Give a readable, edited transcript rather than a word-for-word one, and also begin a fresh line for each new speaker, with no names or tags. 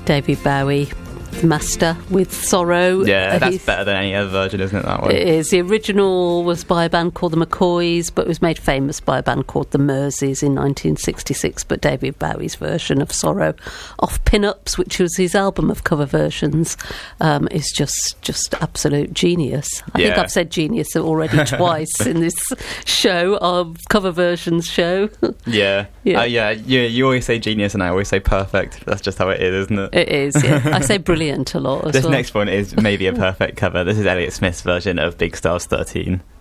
David Bowie, Master with Sorrow.
Yeah, that's better than any other version, isn't it, that one?
It is. The original was by a band called the McCoys, but was made famous by a band called the Merseys in 1966. But David Bowie's version of Sorrow off Pin-Ups, which was his album of cover versions, is just absolute genius. I think I've said genius already twice in this show, our cover versions show.
You always say genius and I always say perfect. That's just how it is, isn't it?
It is, yeah. I say brilliant a lot as
This
well.
next one is maybe a perfect cover. This is Elliott Smith's version of Big Stars 13.